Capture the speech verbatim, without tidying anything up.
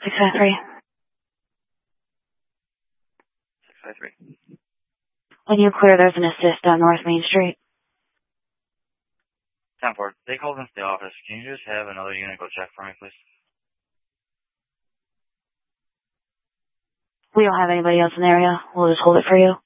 six five three. six five three. When you clear, there's an assist on North Main Street. ten four. They called into the office. Can you just have another unit go check for me, please? We don't have anybody else in the area. We'll just hold it for you.